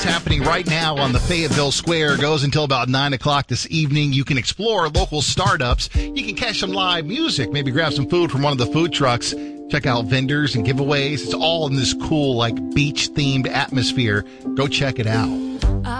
It's happening right now on the Fayetteville Square. Goes until about 9 o'clock this evening. You can explore local startups. You can catch some live music. Maybe grab some food from one of the food trucks. Check out vendors and giveaways. It's all in this cool, beach-themed atmosphere. Go check it out.